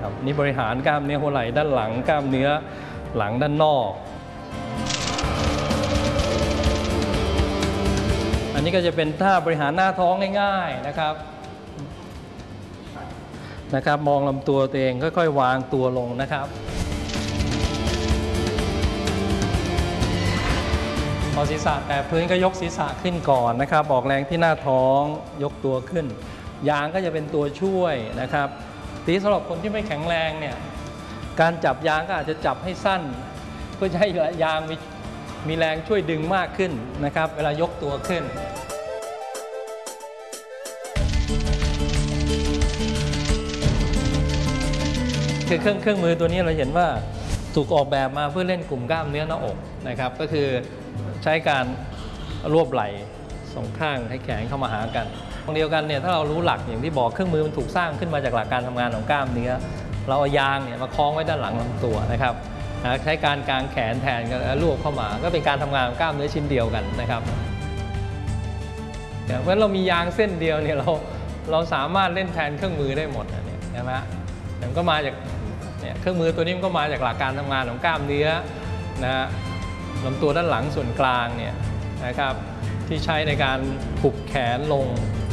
ครับนี่บริหารกล้ามเนื้อหัวไหล่ด้านหลังกล้ามเนื้อหลังด้านนอกอันนี้ก็จะเป็นท่าบริหารหน้าท้องง่ายๆนะครับมองลำตัวตัวเองค่อยๆวางตัวลงนะครับพอศีรษะแตะพื้นก็ยกศีรษะขึ้นก่อนนะครับออกแรงที่หน้าท้องยกตัวขึ้นยางก็จะเป็นตัวช่วยนะครับทีสำหรับคนที่ไม่แข็งแรงเนี่ยการจับยางก็อาจจะจับให้สั้นเพื่อให้ยางมีแรงช่วยดึงมากขึ้นนะครับเวลายกตัวขึ้นคือเครื่องมือตัวนี้เราเห็นว่าถูกออกแบบมาเพื่อเล่นกลุ่มกล้ามเนื้อหน้าอกนะครับก็คือใช้การรวบไหล่สองข้างให้แขนเข้ามาหากันตรงเดียวกันเนี่ยถ้าเรารู้หลักอย่างที่บอกเครื่องมือมันถูกสร้างขึ้นมาจากหลักการทำงานของกล้ามเนื้อเราเอายางเนี่ยมาคล้องไว้ด้านหลังลำตัวนะครับใช้การกางแขนแทนกันรวบเข้ามาก็เป็นการทำงานของกล้ามเนื้อชิ้นเดียวกันนะครับเพราะฉะนั้นเรามียางเส้นเดียวเนี่ยเราสามารถเล่นแทนเครื่องมือได้หมดนะใช่ไหมมันก็มาจากเนี่ยเครื่องมือตัวนี้มันก็มาจากหลักการทำงานของกล้ามเนื้อนะลำตัวด้านหลังส่วนกลางเนี่ยนะครับที่ใช้ในการผูกแขนลง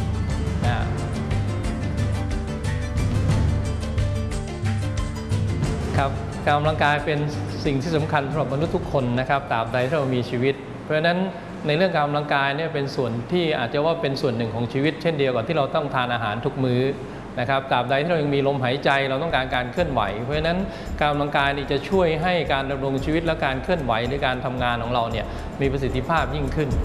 นะครับการออกกำลังกายเป็นสิ่งที่สำคัญสำหรับมนุษย์ทุกคนนะครับตราบใดที่เรามีชีวิตเพราะฉะนั้นในเรื่องการออกกำลังกายเนี่ยเป็นส่วนที่อาจจะว่าเป็นส่วนหนึ่งของชีวิตเช่นเดียวกับที่เราต้องทานอาหารทุกมื้อนะครับตราบใดที่เรายังมีลมหายใจเราต้องการเคลื่อนไหวเพราะฉะนั้นการออกกำลังกายนี่จะช่วยให้การดำรงชีวิตและการเคลื่อนไหวในการทำงานของเราเนี่ยมีประสิทธิภาพยิ่งขึ้น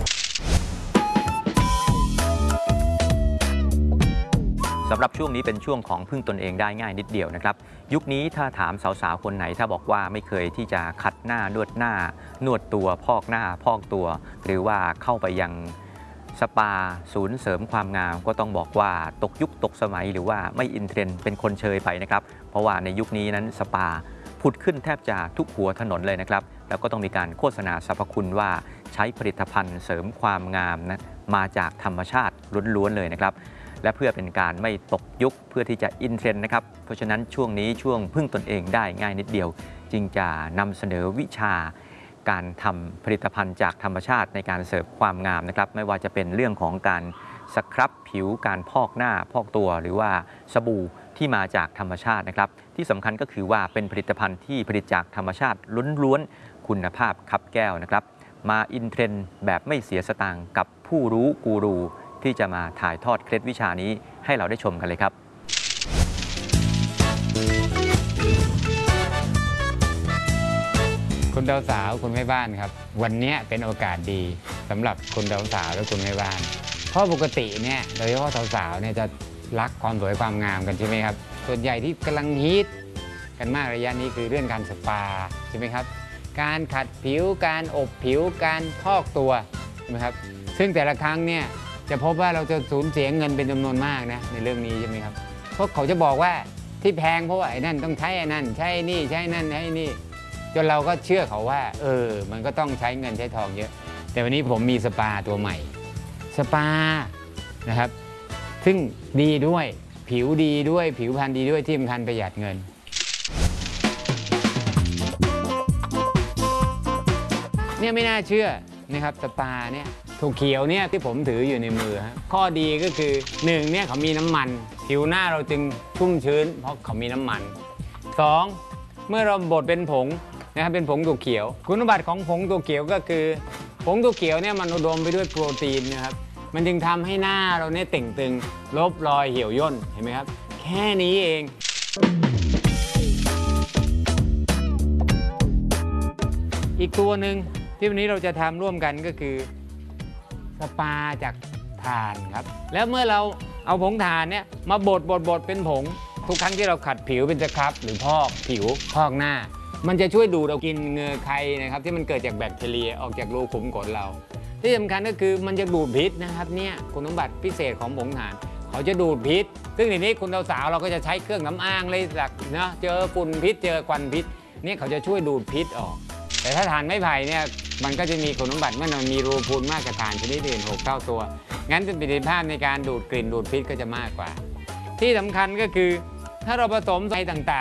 สำหรับช่วงนี้เป็นช่วงของพึ่งตนเองได้ง่ายนิดเดียวนะครับยุคนี้ถ้าถามสาวๆคนไหนถ้าบอกว่าไม่เคยที่จะขัดหน้านวดหน้านวดตัวพอกหน้าพอกตัวหรือว่าเข้าไปยังสปาศูนย์เสริมความงามก็ต้องบอกว่าตกยุคตกสมัยหรือว่าไม่อินเทรนด์เป็นคนเชยไปนะครับเพราะว่าในยุคนี้นั้นสปาผุดขึ้นแทบจะทุกหัวถนนเลยนะครับแล้วก็ต้องมีการโฆษณาสรรพคุณว่าใช้ผลิตภัณฑ์เสริมความงามนะมาจากธรรมชาติล้วนๆเลยนะครับและเพื่อเป็นการไม่ตกยุคเพื่อที่จะอินเทรนด์นะครับเพราะฉะนั้นช่วงนี้ช่วงพึ่งตนเองได้ง่ายนิดเดียวจึงจะนำเสนอวิชาการทำผลิตภัณฑ์จากธรรมชาติในการเสริมความงามนะครับไม่ว่าจะเป็นเรื่องของการสครับผิวการพอกหน้าพอกตัวหรือว่าสบู่ที่มาจากธรรมชาตินะครับที่สำคัญก็คือว่าเป็นผลิตภัณฑ์ที่ผลิตจากธรรมชาติล้วนๆคุณภาพคับแก้วนะครับมาอินเทรนด์แบบไม่เสียสตางค์กับผู้รู้กูรูที่จะมาถ่ายทอดเคล็ดวิชานี้ให้เราได้ชมกันเลยครับคุณสาวๆคุณแม่บ้านครับวันนี้เป็นโอกาสดีสำหรับคุณสาวๆและคุณแม่บ้านเพราะปกติเนี่ยโดยเฉพาะสาวๆเนี่ยจะรักความสวยความงามกันใช่ไหมครับส่วนใหญ่ที่กำลังฮิตกันมากระยะนี้คือเรื่องการสปาใช่ไหมครับการขัดผิวการอบผิวการพอกตัวใช่ไหมครับซึ่งแต่ละครั้งเนี่ยจะพบว่าเราจะสูญเสียเงินเป็นจำนวนมากนะในเรื่องนี้ใช่ไหมครับเพราะเขาจะบอกว่าที่แพงเพราะว่าไอ้นั่นต้องใช้ไอ้นั่นใช้นี่ใช้นั่นใช้นี่จนเราก็เชื่อเขาว่ามันก็ต้องใช้เงินใช้ทองเยอะแต่วันนี้ผมมีสปาตัวใหม่สปานะครับซึ่งดีด้วยผิวดีด้วยผิวพรรณดีด้วยที่สำคัญประหยัดเงินเนี่ยไม่น่าเชื่อนะครับสปาเนี่ยถั่วเขียวเนี่ยที่ผมถืออยู่ในมือข้อดีก็คือ1เนี่ยเขามีน้ำมันผิวหน้าเราจึงชุ่มชื้นเพราะเขามีน้ำมัน2เมื่อเราบดเป็นผงนะครับเป็นผงถั่วเขียวคุณสมบัติของผงถั่วเขียวก็คือผงถั่วเขียวเนี่ยมันอุดมไปด้วยโปรตีนนะครับมันจึงทำให้หน้าเราเนี่ยเต่งตึงลบรอยเหี่ยวย่นเห็นไหมครับแค่นี้เองอีกตัวหนึ่งที่วันนี้เราจะทำร่วมกันก็คือสปาจากถ่านครับแล้วเมื่อเราเอาผงถ่านเนี่ยมาบดเป็นผงทุกครั้งที่เราขัดผิวเป็นสครับหรือพอกผิวพอกหน้ามันจะช่วยดูดเอากินเหงื่อใครนะครับที่มันเกิดจากแบคทีเรียออกจากรูขุมขนเราที่สำคัญก็คือมันจะดูดพิษนะครับเนี่ยคุณสมบัติพิเศษของผงถ่านเขาจะดูดพิษซึ่งในนี้คุณสาวเราก็จะใช้เครื่องสำอางเลยจากนะเจอฝุ่นพิษเจอควันพิษนี่เขาจะช่วยดูดพิษออกแต่ถ้าถ่านไม้ไผ่เนี่ยมันก็จะมีคุณสมบัติเมื่อมันมีรูพุนมากกว่าถ่านชนิดอื่น6 เท่าตัวงั้นประสิทธิภาพในการดูดกลิ่นดูดพิษก็จะมากกว่าที่สำคัญก็คือถ้าเราผสมใส่ต่างๆ